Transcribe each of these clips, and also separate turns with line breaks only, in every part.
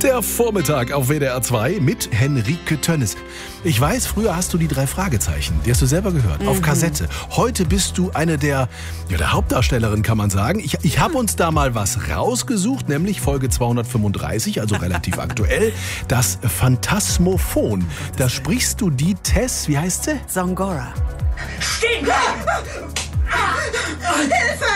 Der Vormittag auf WDR 2 mit Henrike Tönnes. Ich weiß, früher hast du die 3 Fragezeichen, die hast du selber gehört, auf Kassette. Heute bist du eine der Hauptdarstellerin, kann man sagen. Ich habe uns da mal was rausgesucht, nämlich Folge 235, also relativ aktuell, das Phantasmophon. Da sprichst du die Tess, wie heißt sie?
Zongora.
Stehen bleiben!
Hilfe!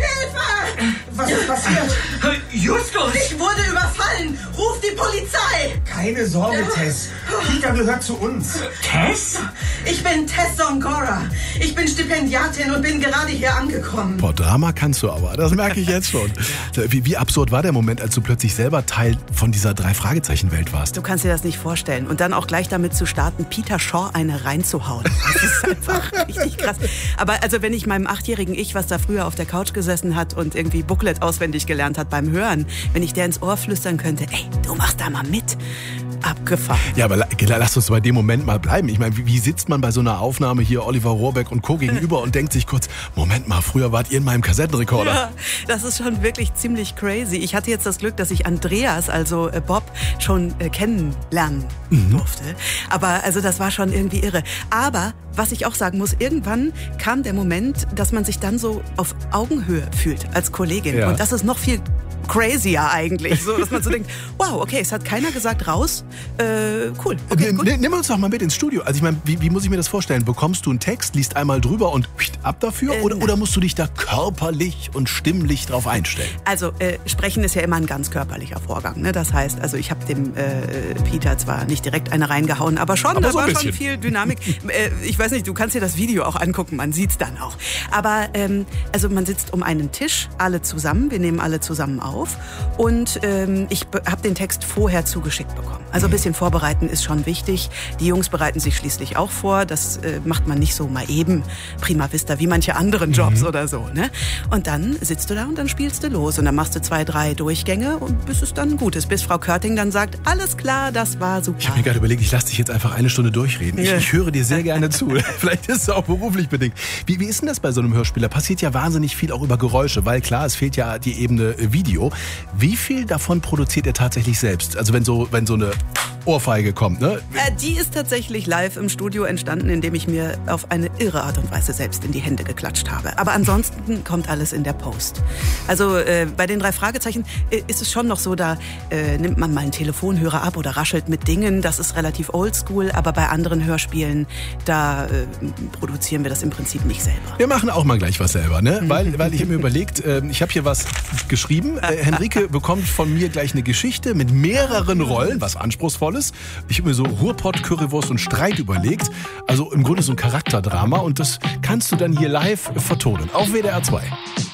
Hilfe!
Was ist passiert? Justus!
Ich wurde überfallen! Ruf die Polizei!
Keine Sorge, Tess. Peter gehört zu uns. Tess?
Ich bin Tess Zongora. Ich bin Stipendiatin und bin gerade hier angekommen.
Boah, Drama kannst du aber, das merke ich jetzt schon. Wie absurd war der Moment, als du plötzlich selber Teil von dieser 3-Fragezeichen-Welt warst?
Du kannst dir das nicht vorstellen. Und dann auch gleich damit zu starten, Peter Shaw eine reinzuhauen. Das ist einfach richtig krass. Aber also wenn ich meinem 8-jährigen Ich, was da früher auf der Couch gesessen hat und irgendwie Booklet auswendig gelernt hat beim Hören, wenn ich der ins Ohr flüstern könnte, ey, du machst da mal mit. Abgefahren.
Ja, aber lass uns bei dem Moment mal bleiben. Ich meine, wie sitzt man bei so einer Aufnahme hier Oliver Rohrbeck und Co. gegenüber und denkt sich kurz, Moment mal, früher wart ihr in meinem Kassettenrekorder.
Ja, das ist schon wirklich ziemlich crazy. Ich hatte jetzt das Glück, dass ich Andreas, also Bob, schon kennenlernen durfte. Aber also das war schon irgendwie irre. Aber was ich auch sagen muss, irgendwann kam der Moment, dass man sich dann so auf Augenhöhe fühlt als Kollegin.
Ja.
Und das ist noch viel crazier eigentlich, so dass man so denkt, wow, okay, es hat keiner gesagt raus, cool. Okay, gut.
Nimm uns doch mal mit ins Studio. Also ich meine, wie muss ich mir das vorstellen? Bekommst du einen Text, liest einmal drüber und ab dafür? Oder musst du dich da körperlich und stimmlich drauf einstellen?
Also Sprechen ist ja immer ein ganz körperlicher Vorgang. Ne? Das heißt, also ich habe dem Peter zwar nicht direkt eine reingehauen, aber schon,
aber
da
so
war
ein
schon
bisschen
viel Dynamik. Ich weiß nicht, du kannst dir das Video auch angucken, man sieht's dann auch. Aber also man sitzt um einen Tisch, alle zusammen, wir nehmen alle zusammen auf und ich habe den Text vorher zugeschickt bekommen. Also ein bisschen vorbereiten ist schon wichtig. Die Jungs bereiten sich schließlich auch vor. Das macht man nicht so mal eben prima vista wie manche anderen Jobs oder so. Ne? Und dann sitzt du da und dann spielst du los. Und dann machst du 2, 3 Durchgänge und bis es dann gut ist. Bis Frau Körting dann sagt, alles klar, das war super.
Ich habe mir gerade überlegt, ich lasse dich jetzt einfach 1 Stunde durchreden. Ich höre dir sehr gerne zu. Vielleicht ist es auch beruflich bedingt. Wie ist denn das bei so einem Hörspiel? Da passiert ja wahnsinnig viel auch über Geräusche, weil klar, es fehlt ja die Ebene Video. Wie viel davon produziert ihr tatsächlich selbst? Also wenn so eine Ohrfeige kommt, ne?
Die ist tatsächlich live im Studio entstanden, indem ich mir auf eine irre Art und Weise selbst in die Hände geklatscht habe. Aber ansonsten kommt alles in der Post. Also bei den 3 Fragezeichen ist es schon noch so, da nimmt man mal einen Telefonhörer ab oder raschelt mit Dingen. Das ist relativ oldschool, aber bei anderen Hörspielen, da produzieren wir das im Prinzip nicht selber.
Wir machen auch mal gleich was selber, ne? Weil ich habe mir überlegt, ich habe hier was geschrieben. Henrike bekommt von mir gleich eine Geschichte mit mehreren Rollen, was Anspruchsvolles. Ich habe mir so Ruhrpott, Currywurst und Streit überlegt. Also im Grunde so ein Charakterdrama und das kannst du dann hier live vertonen auf WDR 2.